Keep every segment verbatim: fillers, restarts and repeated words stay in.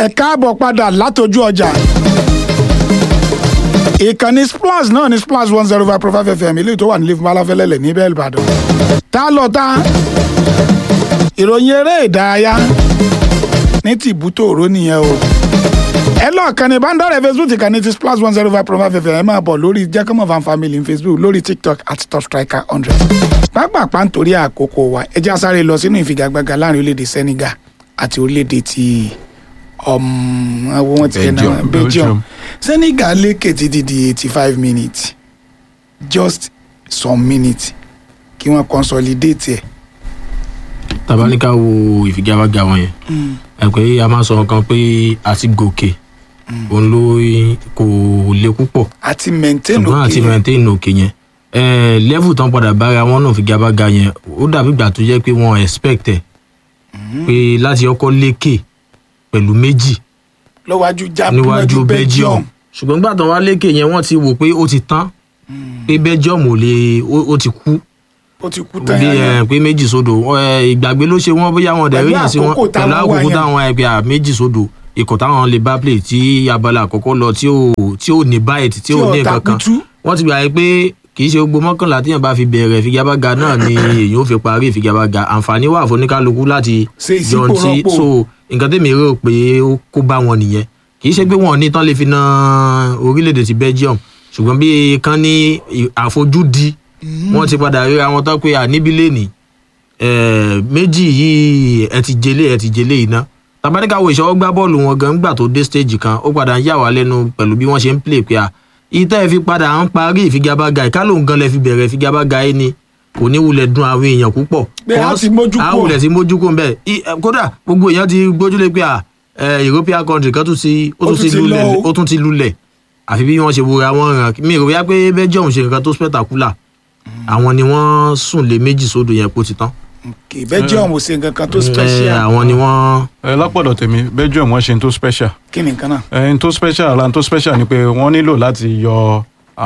ẹ káàbọ̀ padà látọjú ọjà ìkànnì splash náà ní splash one zero five point five fm ilé tó wà ní liverpool aláfẹ́lẹ́lẹ̀ ní bẹ́ẹ̀ ìbàdàn tá lọ tá ìròyìn eré ìdárayá ní tìbútò òró nìyẹn o ẹ lọ kànnì báńdọ́rẹ̀ facebook ìkànnì ti splash one zero five point five fm ẹ máa bọ̀ lórí jẹ́kọ́mọ̀ fan family ní facebook lórí tiktok àti top striker hundred pápápá nítorí àkókò wa ẹ jẹ́ àsáré lọ sínú ìfigagbága láàrin orílẹ̀-èdè senegal àti orílẹ̀-èdè ti àwọn wọn ti kẹ́ náà belgium senegal lékè títí di eighty five minutes just some minutes kí wọ́n consolidate ẹ̀. tabaníkà wo ìfigagbága wọn yẹn ẹ pé a máa sọ nǹkan pé àti gòkè òun ló kò le púpọ̀ àti maintain òkè ṣùgbọ́n àti maintain òkè yẹn ẹ level tán padà bára wọn náà ìfigagbága yẹn ó dàbí ìgbà tó jẹ́ pé wọ́n expect ẹ̀ pé láti ọkọ̀ lékè pẹ̀lú méjì lọ́wájú níwájú belgium ṣùgbọ́n nígbà tó wá lékè yẹn wọ́n ti wò pé ó ti tán pé belgium ò lè ó ti kú ó ti kú tán yẹn pé méjì sódò ìgbàgbé ló ṣe wọ́n bóyá wọn dẹ̀ rí yẹn sí wọn pẹ̀lú àkókò táwọn ẹgbẹ́ méjì sódò ikọ̀ táwọn lè bá play tí abala àkọ́kọ́ lọ tí ò tí ò ní báyìí tí ò ní kankan wọ́n ti gbà yẹ pé kì í ṣe gbogbo mọ́kànlá tíyẹn bá fi bẹ̀rẹ̀ ìfigagbága náà ni èyàn ò fi parí ìfigagbága àǹfààní wà fún oníkálukú láti jọ̀ǹtì so nǹkan tèmi rò pé ó kó bá wọn nìyẹn kì í ṣe pé wọn ò ní tán lè fi na orílẹ̀-èdè ti belgium ṣùgbọ́n bí kan ní àfojúdi wọ́n ti padà ríra wọn tán pé níbí lẹ́nìí méjì yìí ẹ ti jẹlé ẹ ti jẹlé yìí ná tabaníkàwé ìṣọwọ́ gbá bọ́ọ̀lù wọn gan gbà tó dé stage kan ó padà ń yà wá lẹ́nu pẹ̀lú bí wọ́n ṣe ń play pé à ìtẹ́ ẹ fi padà ń parí ìfigagbága ìkálòun gan lẹ fi bẹ̀rẹ̀ ìfigagbága yìí ni kò ní wulẹ̀ dun àwọn èèyàn púpọ̀ àwùlẹ̀ ti mójú kó bẹ́ẹ̀ kódà gbogbo èèyàn ti gbójúlé pé à european country kan tún ti ó tún ti lulẹ̀ àfi bí wọ́n ṣe wúra wọn ràn mí rò wíyá pé belgium ṣe nǹkan tó spectacular àwọn ni wọ́n sùn lé méjì sódò yẹn kó ti tán. Okay, belgium ò ṣe nǹkan kan tó special. àwọn ni wọ́n. ẹ lápọ̀dọ̀ tèmi belgium wọ́n ṣe n tó special. kí ni nǹkan náà. ẹ n tó special la n tó special ni pé wọ́n nílò láti yọ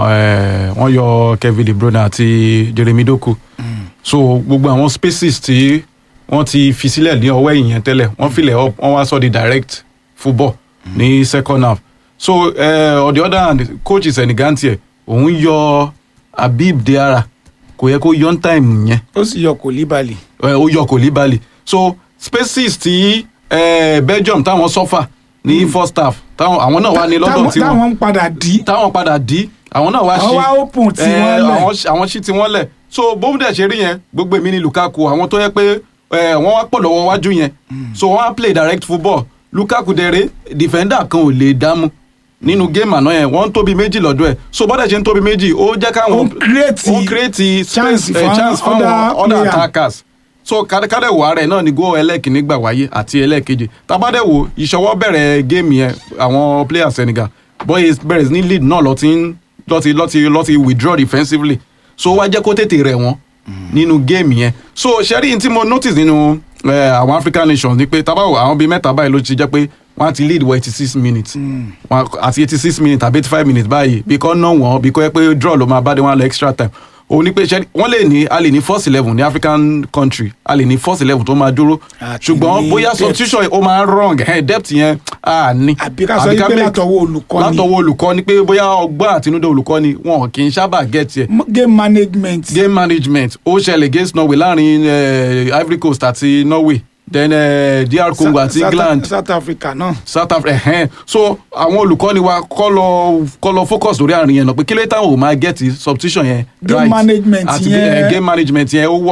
wọ́n yọ kevin de bruyne àti jeremy doku. so gbogbo àwọn spaces tí wọ́n ti fi sílẹ̀ ní ọwọ́ ẹ̀yìn yẹn tẹ́lẹ̀ wọ́n filẹ̀ wọ́n wá sọ di direct football ní second half. so uh, on the other hand coach Senegal tiẹ̀ òun yọ Habib Diarra kò yẹ kó yọ time yẹn. ó sì yọ Koulibaly. ó yọ Koulibaly so spaces tí belgium táwọn suffer ní first half táwọn àwọn náà wà ní london tí wọn táwọn padà dí. táwọn padà dí àwọn náà wá ṣe àwọn wá open tí wọ́n lẹ̀. àwọn ṣí tí wọ́n lẹ̀ so bóun dẹ̀ ṣe rí yẹn gbogbo èmi ni Lukaku àwọn tó yẹ pé wọ́n wá pọ̀ lọ́wọ́ wájú yẹn so wọ́n á play direct football Lukaku dẹ̀rẹ̀ defender kan ò lè dámú nínú game àná yẹn wọ́n ń tóbi méjì lọ́dọ̀ ẹ̀ so bọ́dẹ̀ ṣe ń tóbi méjì ó jẹ́ káwọn ó create space chance fáwọn other attackers so kádẹ́ wò ààrẹ náà ni góò ẹlẹ́kìnní gbà wáyé àti ẹlẹ́kejì tábàdẹ̀ wò ìṣọwọ́ bẹ̀rẹ̀ game yẹn àwọn players Senegal boys bẹ̀rẹ̀ ní lead náà lọ́ti lọ́ti lọ́ti lọ́ti withdraw defensively so wá jẹ́ kó tètè rẹ̀ wọ́n nínú game yẹn so ṣẹ́rí tí mo notice nínú àwọn African nations ni pé tábàwò àwọn bíi mẹ́ta báyìí ló ti jẹ́ pé wọ́n á ti lead wọ eighty six minutes àti eighty six minutes àbí eighty five minutes báyìí bí kò náà wọ́n bí kò yẹ pé draw ló máa bá dé wọn lọ extra time òun ni pé wọ́n lè ní a lè ní first eleven ní African country a lè ní first eleven tó máa dúró ṣùgbọ́n bóyá substitution ó máa wrong depth yẹn a ní. àbí ká sọ pé látọwọ́ olùkọ́ni látọwọ́ olùkọ́ni pé bóyá ọgbọ́n àtinúdá olùkọ́ni wọn kì í sábà get yẹ. game management. game management ó ṣẹlẹ̀ against Norway láàrin Ivory Coast àti Norway then uh, D R Congo àti England South Africa náà. South Africa ẹ̀hẹ́n so àwọn olùkọ́ni wa kọ́ lọ kọ́ lọ focus lórí àárín yẹn náà pé kí ló táwọn ò máa get substitution yẹn game right management àti yẹn game management yẹn ó wọ́.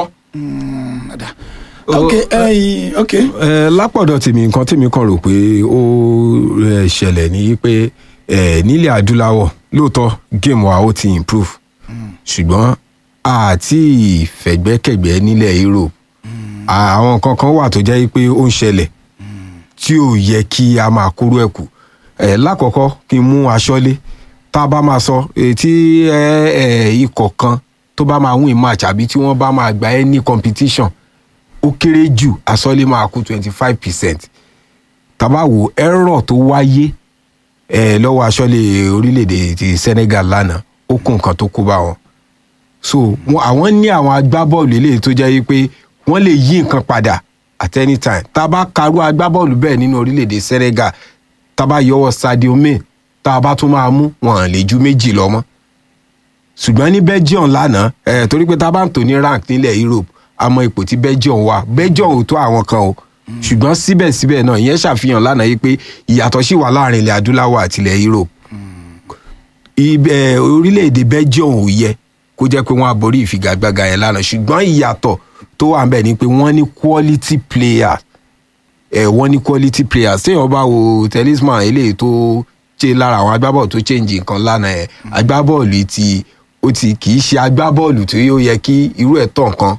ok ẹyin ok. lápọ̀dọ̀ tèmi nǹkan tèmi kan rò pé ó ṣẹlẹ̀ ní pé nílẹ̀ adúláwọ̀ lóòótọ́ game wa ó ti improve ṣùgbọ́n àti ìfẹ̀gbẹ́kẹ̀gbẹ́ nílẹ̀ Europe àwọn kankan wà tó jẹ́ pé ó ń ṣẹlẹ̀ tí ò yẹ kí a máa kúrò ẹ̀kú ẹ̀ lákọ̀ọ́kọ́ kí n mú aṣọ́lé tá a bá máa sọ tí ikọ̀ kan tó bá máa win match àbí tí wọ́n bá máa gba any competition ó kéré jù aṣọ́lé máa kú twenty five percent tàbá wo error tó wáyé lọ́wọ́ aṣọ́lé orílẹ̀-èdè ti Senegal lánàá ó kún nǹkan tó kó bá wọn so àwọn ní àwọn agbábọ́ọ̀lù eléyìí tó jẹ́ pé wọ́n lè yí nǹkan padà at any time tá a bá karú agbábọ́ọ̀lù bẹ́ẹ̀ nínú orílẹ̀-èdè Senegal tá a bá yọwọ́ Sadio Mane tá a bá tún máa mú wọn lè ju méjì lọ mọ́ ṣùgbọ́n ní Belgium lánàá ẹ̀ torí pé tá a bá ń tò ní rank nílẹ̀ Europe àmọ́ ipò tí Belgium wà Belgium ò tó àwọn kan o ṣùgbọ́n síbẹ̀síbẹ̀ náà ìyẹn ṣàfihàn lánàá yìí pé ìyàtọ̀ sì wà láàrin ilẹ̀ adúláwọ̀ àti ilẹ̀ Europe ibẹ̀ orílẹ̀-èdè Belgium ò yẹ kó jẹ́ pé wọ́n á borí ìfigagbága yẹn lánàá ṣùgbọ́n ìyàtọ̀ tó wà ń bẹ̀ ni pé wọ́n ní quality players ẹ̀ wọ́n ní quality players téèyàn bá wo talisman eléyìí tó ṣe lára àwọn agbábọ́ọ̀lù tó change nǹkan lánàá ẹ̀ agbábọ́ọ̀lù ti ó ti kì í ṣe agbábọ́ọ̀lù tó yóò yẹ kí irú ẹ̀ tọ̀ nǹkan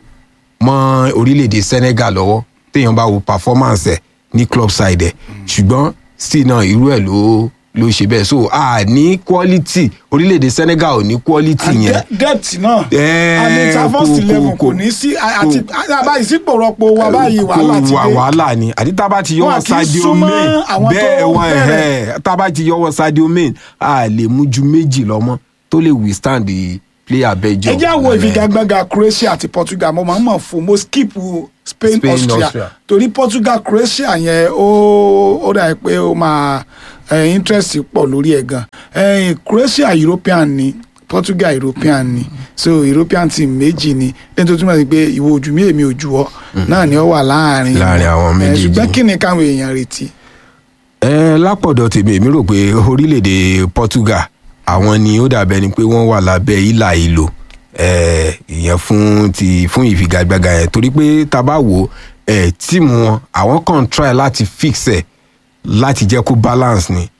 mọ́ orílẹ̀-èdè Senegal lọ́wọ́ téèyàn bá wo performance ẹ̀ ní club side ẹ̀ ṣùgbọ́n still náà irú ẹ̀ ló ló ṣe bẹ́ẹ̀ so a ní quality orílẹ̀-èdè Senegal ò ní quality yẹn. depth náà àmì interfirst eleven kò ní sí àti àbáyé sípò rọpò wa báyìí wàhálà ti dé. wàhálà ni àti tá a bá ti yọwọ́ Sadio Mane bẹ́ẹ̀ wọ́n ẹ̀ tá a bá ti yọwọ́ Sadio Mane a lè mú ju méjì lọ́mọ́ tó lè withstand the player Belgium. ẹ jẹ́ àwọn ìfigagbága Croatia àti Portugal mo máa ń mọ̀ fún mo skip Spain, Spain Austria, Austria. torí Portugal Croatia yẹn ó ó dà pé ó máa eh, interest pọ̀ lórí ẹ̀ gan eh, Croatia European ni Portugal European ni so European team méjì ni lẹ́yìn tó túmọ̀ sí pé ìwọ ojú mi èmi ojú ọ náà ni ó wà láàrin láàrin àwọn méjèèjì ṣùgbọ́n kí ni káwọn èèyàn retí. ẹ lápọ̀dọ̀ tèmi èmi rò pé orílẹ̀-èdè Portugal àwọn ni ó dàbẹ̀ ni pé wọ́n wà lábẹ́ ìlà ìlò ìyẹn fún ti fún ìfigagbága yẹn torí pé tá bá wò ẹ tíìmù wọn àwọn kan try láti fix ẹ láti jẹ́ kó balance ni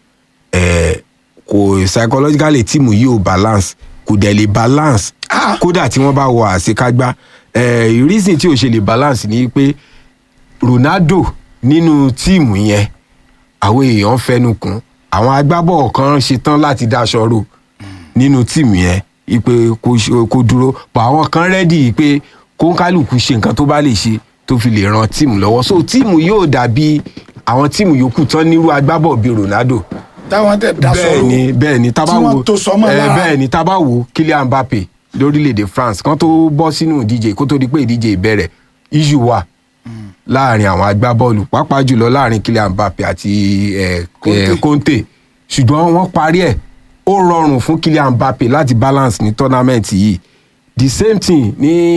ẹ kò psychologically tíìmù yìí ò balance kò dẹ̀ lè balance kódà tí wọ́n bá wọ àṣekágbá ẹ reason tí ò ṣe lè balance ni pé Ronaldo nínú tíìmù yẹn àwọn èèyàn fẹnu kún àwọn agbábọ̀ kan ṣetán láti dáṣọ ro nínú tíìmù yẹn ipe kó dúró bọ̀ àwọn kan rẹ́dì pé kó kálukú ṣe nǹkan tó bá lè ṣe tó fi lè ran tíìmù lọ́wọ́ so tíìmù yóò dàbí àwọn tíìmù yòókù tán nírú agbábọ̀ bíi Ronaldo. táwọn tẹ daṣọ ro bẹ́ẹ̀ ni bẹ́ẹ̀ ni tábà wo bẹ́ẹ̀ ni tábà wo Kylian Mbappe lórílẹ̀‐èdè France kan tó bọ́ sínú ìdíje kó tó di pé ìdíje ìbẹ̀rẹ̀ issue wà láàrin àwọn agbábọ́ọ̀lù pàápàá jùlọ láàrin Kylian Mbappe àti Conte ṣùgbọ́n wọ́n parí ẹ̀ ó rọrùn fún Kylian Mbappe láti balance ní tournament yìí the same thing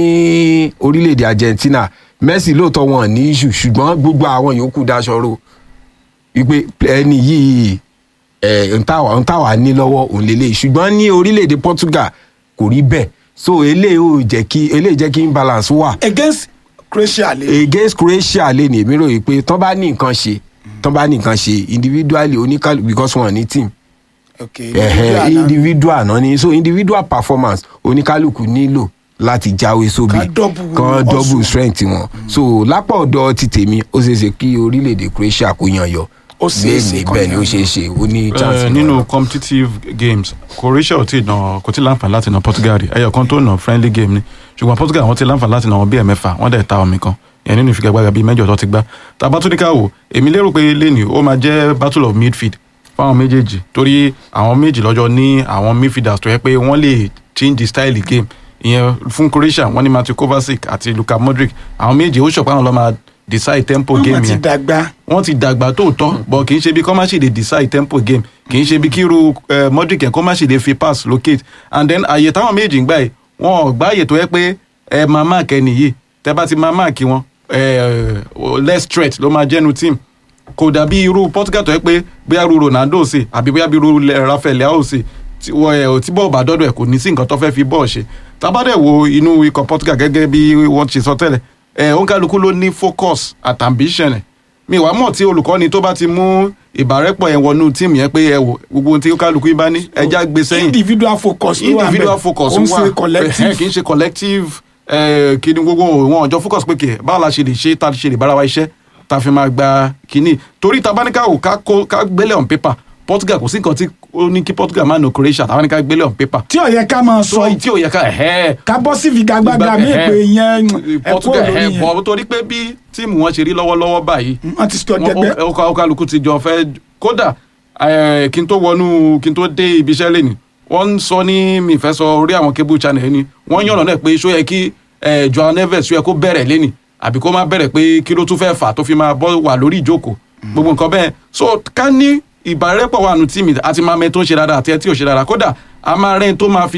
ní orílẹ̀-èdè Argentina Messi lóòótọ́ wọn ní issue ṣùgbọ́n gbogbo àwọn yòókù dáṣọrò wípé ẹni yìí ẹ̀ ń tàwa ní lọ́wọ́ òun lélẹ̀ ṣùgbọ́n ní orílẹ̀-èdè Portugal kò rí bẹ́ẹ̀ so eléyìí ò jẹ́ kí eléyìí jẹ́ kí imbalance wà. against Croatia lè. against Croatia lè ní èmi rò yìí pé tán bá ní nǹkan ṣe tán bá ní nǹkan ṣe individually oníkàlù because wọn ní team. okay individual, uh, individual náà ni so individual performance oníkálukú nílò láti jáwé sóbì kan double strength wọn so lápá ọ̀dọ̀ ti tèmi ó ṣeé ṣe kí orílẹ̀-èdè Croatia kó yan yọ ó ṣeé ṣe bẹ́ẹ̀ ni ó ṣeé ṣe ó ní chance. nínú competitive games Croatia ò tí ì nà kò tí ì láǹfààní láti nà Portugal rí ẹyọ kan tó nà friendly game ni ṣùgbọ́n Portugal wọ́n ti láǹfààní láti nà wọn bí ẹ̀mẹ́fà wọ́n dẹ̀ ta omi kan yẹn nínú ìfigagbága bíi mẹ́jọ tó ti gbá tàbá tó ní ká wò èmi lérò pé lẹ́nìí ó máa jẹ́ battle of midfield fáwọn méjèèjì torí àwọn méjì lọ́jọ́ ní àwọn midfielders tó yẹ pé wọ́n lè change the style game ìyẹn fún Croatia wọ́n ní Mateo Kovacic àti Luka Modric àwọn méjì ó ṣọ̀pá àwọn lọ́ máa decide tempo game yẹn wọ́n ti dàgbà wọ́n ti dàgbà tóòtọ́ bọ̀ kì í ṣe bí kọ́ má ṣe lè decide tempo game kì í ṣe bí kíru Modric yẹn kọ́ má ṣe lè fi pass locate and then àyè táwọn méjì ń gbà yìí wọn ò gbá àyè tó yẹ pé ẹ máa máàkì ẹni yìí tẹ bá ti máa máàkì wọn less threat ló máa jẹ́nu team kò dàbí irú Portugal tó yẹ pé bóyá irú Ronaldo ṣe àbí bóyá irú Rafael Leao ṣe tí bọ́ọ̀ bá dọ́dọ̀ ẹ̀ kò ní sí nǹkan tó fẹ́ fi bọ́ọ̀ ṣe tábàdẹ̀ wo inú ikọ̀ Portugal gẹ́gẹ́ bí wọ́n ti sọ tẹ́lẹ̀ ẹ̀ òǹkàlùkù ló ní focus at ambition ẹ̀ mi wàá mọ̀ tí olùkọ́ni tó bá ti mú ìbárẹ́pọ̀ ẹ̀ wọnú tíìmù yẹn pé ẹ wò gbogbo tí òǹkàlùkù yìí bá ní ẹja gbé sẹ́yìn individual focus ló wà individual focus wà kì í ṣe collective kí ni gbogbo wọn ọjọ́ focus pé kì í báwo la ṣe lè ṣe tá a ṣe lè bára wa iṣẹ́ tá a fi máa gba kínní torí tabaníkà ò ká gbélé on paper Portugal kò sí nǹkan tí ó ní kí Portugal máa nà Croatia tabaníkà gbélé on paper. tí ò yẹ ká máa sọ tí ò yẹ ká ẹ̀hẹ́. ká bọ́ sí figagbága mi pé yẹn ẹ̀kọ́ lórí yẹn. bọ̀ torí pé bí tíìmù wọn ṣe rí lọ́wọ́lọ́wọ́ báyìí. wọ́n ti sọ jẹgbẹ́. ó kálukú ti jọ fẹ́ kódà kí n tó wọnú kí n tó dé ibi iṣẹ́ lẹ́nu wọ́n ń sọ ní mi fẹ́ sọ orí àwọn cable channel ni wọ́n yànnà náà pé ṣó yẹ kí Joao Neves ṣó yẹ kó bẹ̀rẹ̀ lẹ́nu àbí kó má bẹ̀rẹ̀ pé kí ló tún fẹ́ fà tó fi máa bọ́ wà lórí ìjókòó gbogbo nǹkan bẹ́ẹ̀ so ká ní ìbárẹ́pọ̀ wà nù tíìmì àti máa mẹ tó ń ṣe dáadáa àti ẹ tí ò ṣe dáadáa kódà a máa rẹ́ni tó máa fi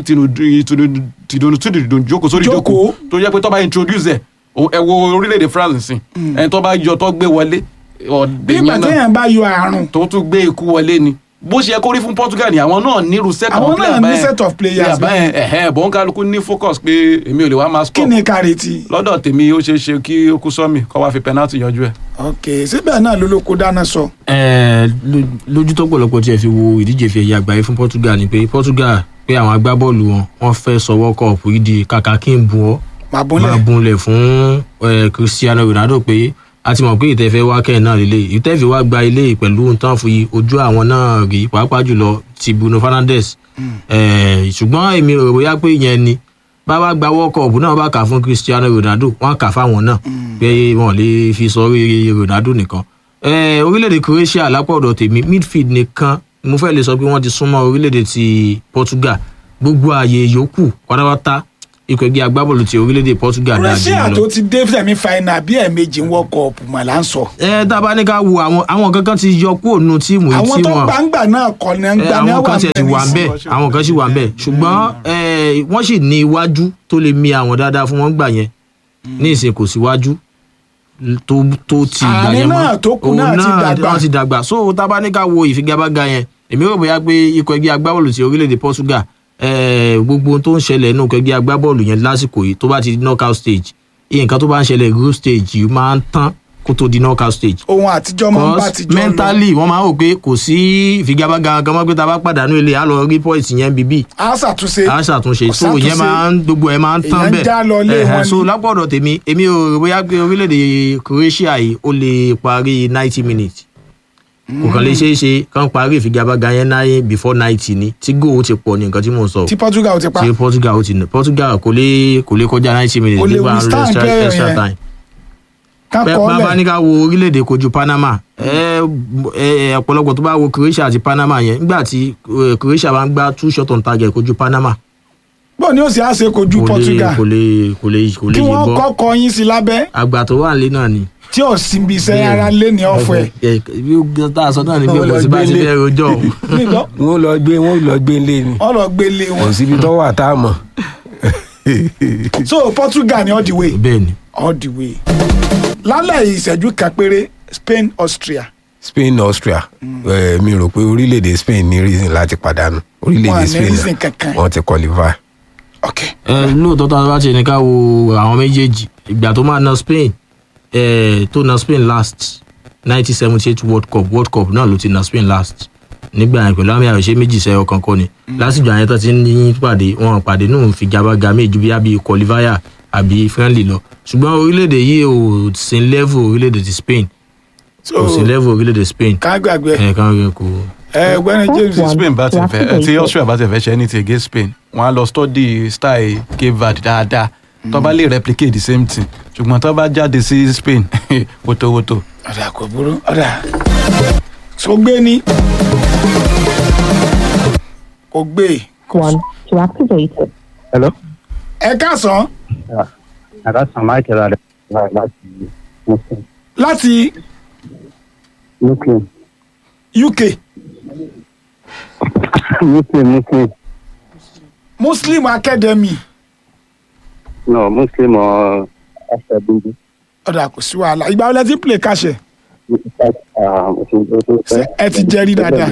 tìdùnnú tìdùnnú jókòó sórí ìjókòó tó jẹ́ pé tó bá introduce ẹ̀ ẹ wo orílẹ̀-èdè France sìn ẹni tó bá yọ tó gbé wọlé bí bàtẹ́yàn bá yọ àrùn tó tún gbé ikú wọlé ni bó ṣe kó rí fún Portugal ni àwọn náà nírú set of players àwọn náà ní set of players báyẹn ẹ̀hẹ́ bọ́n kálukú ní focus pé èmi ò lè wá máa score kí ni kárìtì lọ́dọ̀ tèmi ó ṣeé ṣe kí ó kú sọ́mì kó wá fi penalty yanjú ẹ̀. ok síbẹ̀ náà ló ló kó dáná sọ. ẹ lójú tó pọ̀lọpọ̀ tí ẹ fi wo ìdíje fi ẹ̀yà àgbáyé fún Portugal ni pé Portugal pé àwọn agbábọ́ọ̀lù wọn wọ́n fẹ́ sọ World Cup yìí di kàkà kí n bu ọ́ máa bunlẹ̀ fún Cristiano Ronaldo pé a ti mọ̀ pé ìtẹ́fẹ́ wá kẹ́hìn náà lélẹ̀ ìtẹ́fẹ́ wá gba ilé pẹ̀lú nǹkan fi ojú àwọn náà rí pàápàá jùlọ ti Bruno Fernandes ṣùgbọ́n èmi rò bóyá pé ìyẹn ni bá wá gba World Cup náà bá kà fún Cristiano Ronaldo wọ́n kà fáwọn náà pé wọ́n lè fi sọ rí Ronaldo nìkan orílẹ̀-èdè Croatia lápọ̀dọ̀ tèmi midfield nìkan mo fẹ́ lè sọ pé wọ́n ti súnmọ́ orílẹ̀-èdè ti Portugal gbogbo ààyè yòókù pátápátá ikọ̀ ẹgbẹ́ agbábọ́ọ̀lù ti orílẹ̀-èdè Portugal dáa jù lọ. Russia tó ti dé semi final bí ẹ̀ẹ̀mejì ń World Cup mà là ń sọ. ẹ dábàá ní ká wo àwọn àwọn kankan ti yọ kúrò nínú tíìmù yìí tí wọn. àwọn tó gbàǹgbà náà kọ ní gbà ní àwọn kan ti wà ń bẹ̀ àwọn kan sì wà ń bẹ̀ ṣùgbọ́n wọ́n sì ní iwájú tó lè mi àwọn dáadáa fún wọn gbà yẹn ní ìsìn kò síwájú tó tó ti gbà yẹn mọ́ àárín náà tó kù náà ti dàgbà so tábà ní ká wo ìfigagbága yẹn èmi rò bóyá pé ikọ̀ ẹgbẹ́ agbábọ́ọ̀lù ti orílẹ̀-èdè Portugal gbogbo ohun tó ń ṣẹlẹ̀ nínú kẹgbẹ́ agbábọ́ọ̀lù yẹn lásìkò yìí tó bá ti di knockout stage nǹkan tó bá ń ṣẹlẹ̀ group stage yìí máa ń tán kó tó di knockout stage. ohun àtijọ́ máa ń bá àtijọ́ lọ. mentally wọ́n máa ń rò pé kò sí ìfigagbága kan mọ́ pé tá a bá pàdánù ilé á lọ rí point yẹn bíbí. a ṣàtúnṣe a ṣàtúnṣe so yẹn máa ń gbogbo ẹ̀ máa ń tán bẹ́ẹ̀. èèyàn já lọ lé wọn ni. so lápọ̀dọ̀ tèmi èmi ò rò bóyá pé orílẹ̀-èdè Croatia yìí ó lè parí ninety minutes kò kàn lè ṣeé ṣe kàn parí ìfigagbága yẹn náà before ninety ni tí góò ti pọ̀ ní nǹkan tí mò ń sọ. tí Portugal ti pa tí Portugal ti nà Portugal kò lè kò lè kọjá ninety minutes nígbà extra time. bàbá ní ká wo orílẹ̀-èdè kojú Panama ọ̀pọ̀lọpọ̀ tó bá wo Croatia àti Panama yẹn nígbà tí Croatia bá ń gbá two shot on target kojú Panama. bó ni ó sì á ṣe kojú Portugal kò lè kò lè kò lè kí wọ́n kọ́kọ́ yín sí lábẹ́. àgbà tó wà nílé náà ni tí ò síbi iṣẹ́ ara lé ní ọ̀fẹ́. bí ó tá a sọ náà ni bí ó sì bá ti fẹ́ rojọ́. wọ́n lọ gbé wọ́n lọ gbé lé ni. wọ́n lọ gbé lé wọn. kò síbi tó wà tá a mọ̀. so Portugal ni all the way. bẹ́ẹ̀ni. all the way. lálẹ́ ìṣẹ́jú kan péré Spain Austria. Spain Austria mi rò pé orílẹ̀-èdè Spain ní reason láti pàdánù orílẹ̀-èdè Spain náà wọ́n ti qualify. ok. ẹ lóòótọ́ tá a bá ṣe ní ká wo àwọn méjèèjì ìgbà tó máa ná Spain Eh, tó na Spain last nineteen seventy eight World Cup World Cup náà ló ti na Spain last nígbà yẹn pẹ̀lú àmì àròṣe méjì sẹ́yọ kankan ni lásìgbà yẹn tó ti ní pàdé wọn pàdé náà figagbága méjì bí àbí qualifier àbí friendly lọ ṣùgbọ́n orílẹ̀-èdè yìí ò sí level orílẹ̀-èdè ti Spain kò sí level orílẹ̀-èdè Spain ká gbàgbé ẹ̀ ká gbàgbé kò. ẹ gbẹ́ni James Spain bá ti fẹ́ tí Austria bá ti fẹ́ ṣe anything against Spain wọ́n á lọ study style Cape Verde dáadáa tó bá lè replicate the same thing ṣùgbọ́n tó bá jáde sí Spain wotowoto. ọ̀dà kò burú ọ̀dà tó gbé ní kò gbé. one to activate it. hello. ẹ káàsán. àkàsán Michael adé láti Muslim. láti Muslim. U K. Muslim Muslim. Muslim Academy. no Muslim or after building. ọ̀dà kò sí wàhálà ìgbà wọlé tí play káṣẹ. ẹ ti jẹ rí dáadáa.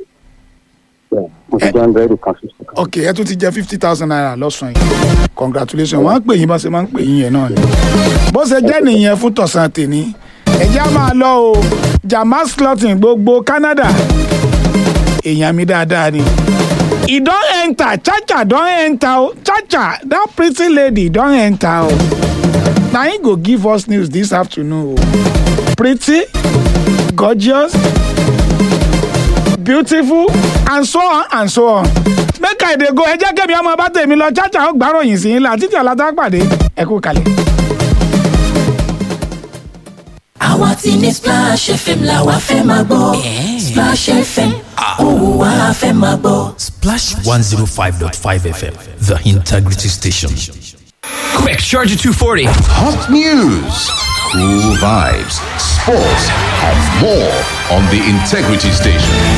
ok ẹ tún ti jẹ fifty thousand naira lọ́sàn-án yìí congratulations wọ́n á pè yín bá ṣe máa ń pè yín yẹn náà ni. bó ṣe jẹ́ nìyẹn fún tọ̀sán tèmi ẹ̀jẹ̀ á máa lọ o Jamal Slotin gbogbo Canada èèyàn mi dáadáa ni. e don enter Chacha don enter o Chacha that pretty lady don enter o na him go give us news this afternoon o pretty gorgeous beautiful and so on and so on make I dey go ẹ jẹ́ kẹ́mi ọmọ bá tèmi lọ Chacha ó gbáròyìn sí ńlá títí ọ̀làtà pàdé ẹ kú kalẹ̀. àwa tí ní Splash F M la wa fẹ́ máa gbọ́ Splash F M òun wa fẹ́ máa gbọ́. Splash one zero five point five F M, the integrity station. Quick, Charger two forty. Hot news, cool vibes, sports, and more on the Integrity Station.